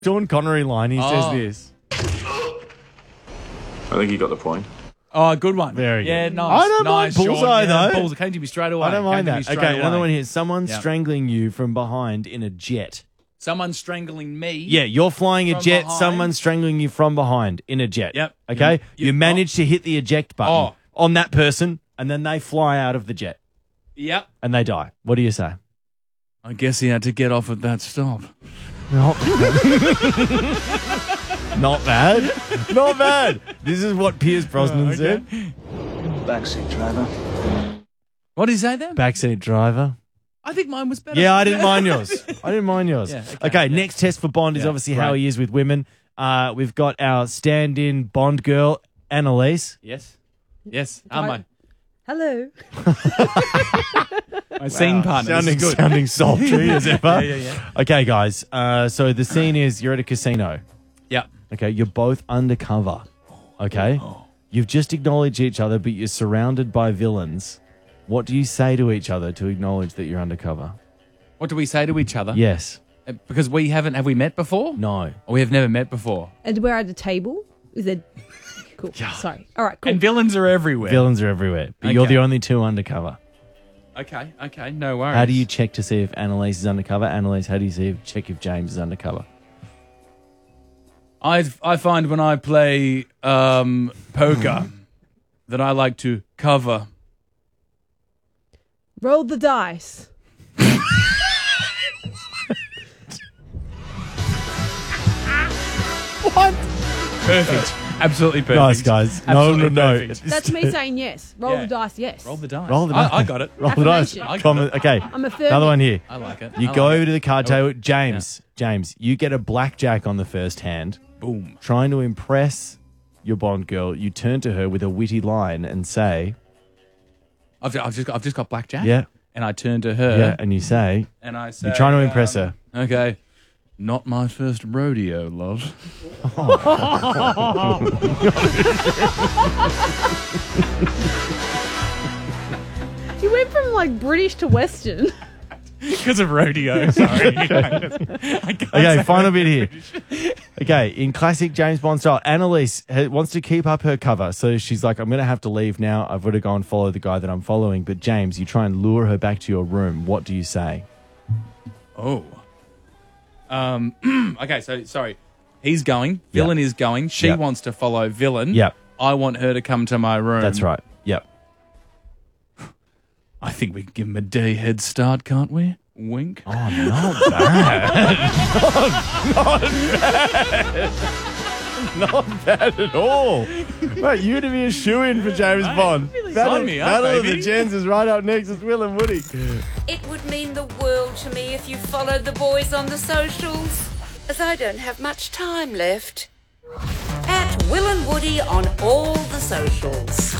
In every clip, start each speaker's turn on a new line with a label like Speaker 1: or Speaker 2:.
Speaker 1: Sean Connery line. He says this.
Speaker 2: I think you got the point.
Speaker 3: Oh, good one.
Speaker 1: Very
Speaker 3: Yeah,
Speaker 1: good.
Speaker 3: nice.
Speaker 1: I don't
Speaker 3: nice,
Speaker 1: mind bullseye,
Speaker 3: Sean.
Speaker 1: though.
Speaker 3: Bullseye came to me straight away.
Speaker 1: I don't mind
Speaker 3: Came to me
Speaker 1: that.
Speaker 3: straight
Speaker 1: Okay, another
Speaker 3: away.
Speaker 1: one here. Someone
Speaker 3: Yep.
Speaker 1: strangling you from behind in a jet.
Speaker 3: Someone strangling me.
Speaker 1: Yeah, you're flying a
Speaker 3: From
Speaker 1: jet.
Speaker 3: behind.
Speaker 1: Someone's strangling you from behind in a jet.
Speaker 3: Yep.
Speaker 1: Okay?
Speaker 3: You-
Speaker 1: You manage to hit the eject button
Speaker 3: Oh.
Speaker 1: on that person, and then they fly out of the jet
Speaker 3: Yep.
Speaker 1: and they die. What do you say?
Speaker 3: I guess he had to get off at that stop.
Speaker 1: Not bad. Not bad. Not bad. This is what Pierce Brosnan said.
Speaker 4: Backseat driver.
Speaker 3: What did he say then?
Speaker 1: Backseat driver.
Speaker 3: I think mine was better.
Speaker 1: Yeah, I didn't mind yours. I didn't mind yours.
Speaker 3: Yeah,
Speaker 1: okay,
Speaker 3: yeah.
Speaker 1: next test for Bond is
Speaker 3: Yeah,
Speaker 1: obviously how
Speaker 3: great.
Speaker 1: he is with women. We've got our stand-in Bond girl, Annalise.
Speaker 3: Yes. Yes. My
Speaker 5: Hello.
Speaker 3: scene partner. This is good.
Speaker 1: Sounding sultry as ever.
Speaker 3: Yeah.
Speaker 1: Okay, guys. So the scene is you're at a casino.
Speaker 3: Yeah.
Speaker 1: Okay, you're both undercover. Okay? You've just acknowledged each other, but you're surrounded by villains. What do you say to each other to acknowledge that you're undercover?
Speaker 3: What do we say to each other?
Speaker 1: Yes.
Speaker 3: Because have we met before?
Speaker 1: No.
Speaker 3: Or we have never met before.
Speaker 5: And we're at a table. Is it cool? Sorry. All right. Cool.
Speaker 3: And villains are everywhere.
Speaker 1: Villains are everywhere, but you're
Speaker 3: Okay.
Speaker 1: the only two undercover.
Speaker 3: Okay. No worries.
Speaker 1: How do you check to see if Annalise is undercover? Annalise, how do you check if James is undercover?
Speaker 3: I find when I play poker that I like to cover.
Speaker 5: Roll the dice.
Speaker 1: What?
Speaker 3: Perfect. Absolutely perfect.
Speaker 1: Nice, guys.
Speaker 3: Absolutely
Speaker 1: No.
Speaker 3: perfect.
Speaker 5: That's me saying yes. Roll
Speaker 3: Yeah.
Speaker 5: the dice. Yes.
Speaker 3: Roll the dice.
Speaker 1: Roll the dice.
Speaker 3: I got it.
Speaker 1: Roll the dice.
Speaker 5: Affirmation.
Speaker 1: Comment. Okay.
Speaker 5: I'm affirming.
Speaker 1: Another one here.
Speaker 3: I like it.
Speaker 1: You
Speaker 3: I
Speaker 1: go
Speaker 3: like
Speaker 1: over
Speaker 3: it.
Speaker 1: to the card
Speaker 3: Oh,
Speaker 1: table. James, you get a blackjack on the first hand.
Speaker 3: Boom.
Speaker 1: Trying to impress your Bond girl, you turn to her with a witty line and say,
Speaker 3: I've just got blackjack.
Speaker 1: Yeah.
Speaker 3: And I turn to her.
Speaker 1: yeah, and you say,
Speaker 3: And I say,
Speaker 1: you're trying to impress her.
Speaker 3: Okay. Not my first rodeo, love.
Speaker 5: You went from like British to Western.
Speaker 3: Because of rodeo. Sorry.
Speaker 1: Okay, final bit here. Okay, in classic James Bond style, Annalise wants to keep up her cover. So she's like, I'm going to have to leave now. I've got to go and follow the guy that I'm following. But James, you try and lure her back to your room. What do you say?
Speaker 3: Oh. Okay, so sorry. He's going. Villain is going. She
Speaker 1: Yep.
Speaker 3: wants to follow villain.
Speaker 1: Yep.
Speaker 3: I want her to come to my room.
Speaker 1: That's right. Yep.
Speaker 3: I think we can give him a day head start, can't we? Wink.
Speaker 1: Oh, not bad. Not bad at all. Mate, you'd be a shoo-in for James Bond.
Speaker 3: Sign me up,
Speaker 1: Battle of
Speaker 3: baby.
Speaker 1: the Gens is right up next. It's Will and Woody.
Speaker 6: It would mean the world to me if you followed the boys on the socials, as I don't have much time left. At Will and Woody on all the socials.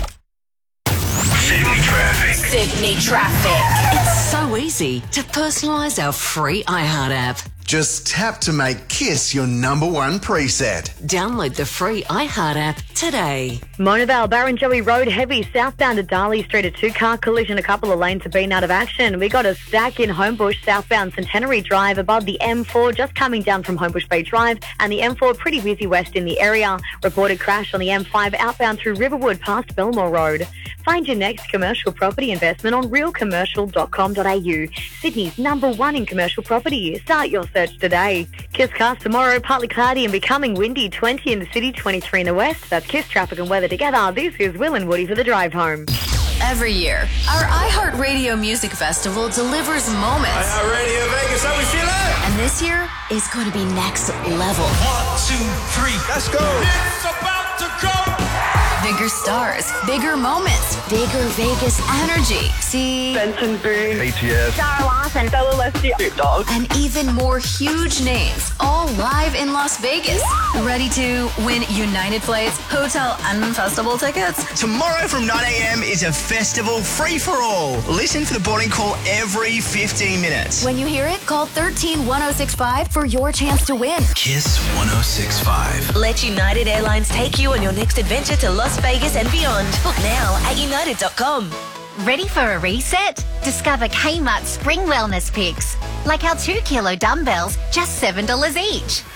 Speaker 7: Sydney Traffic. It's so easy to personalise our free iHeart app.
Speaker 8: Just tap to make Kiss your #1 preset.
Speaker 7: Download the free iHeart app today.
Speaker 9: Mona Vale, Barrenjoey Road, heavy southbound to Darley Street, a two-car collision. A couple of lanes have been out of action. We got a stack in Homebush, southbound Centenary Drive, above the M4, just coming down from Homebush Bay Drive, and the M4 pretty busy west in the area. Reported crash on the M5 outbound through Riverwood past Belmore Road. Find your next commercial property investment on realcommercial.com.au. Sydney's #1 in commercial property. Start your search today. Kiss cast tomorrow, partly cloudy and becoming windy, 20 in the city, 23 in the west. That's Kiss traffic and weather together. This is Will and Woody for the drive home.
Speaker 7: Every year, our iHeartRadio Music Festival delivers moments.
Speaker 8: Radio Vegas, how we feeling?
Speaker 7: And this year is going to be next level.
Speaker 8: 1, 2, 3, let's go. It's about to go.
Speaker 7: Bigger stars, bigger moments, bigger Vegas energy. See?
Speaker 9: Benson Boone,
Speaker 8: ATS.
Speaker 9: Sarah Larson, Bella Leslie, Big Dog.
Speaker 7: And even more huge names, all live in Las Vegas. Ready to win United flights, hotel, and festival tickets?
Speaker 10: Tomorrow from 9 a.m. is a festival free-for-all. Listen for the boarding call every 15 minutes.
Speaker 7: When you hear it, call 13-1065 for your chance to win.
Speaker 10: Kiss 106.5.
Speaker 11: Let United Airlines take you on your next adventure to Las Vegas and beyond. Book now at united.com.
Speaker 12: Ready for a reset? Discover Kmart Spring Wellness Picks.
Speaker 2: Like our 2 kilo dumbbells, just $7 each.